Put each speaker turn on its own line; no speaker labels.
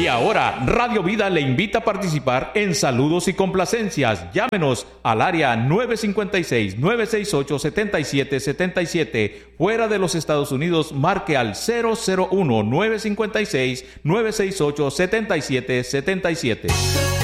Y ahora, Radio Vida le invita a participar en saludos y complacencias. Llámenos al área 956-968-7777. Fuera de los Estados Unidos, marque al 001-956-968-7777.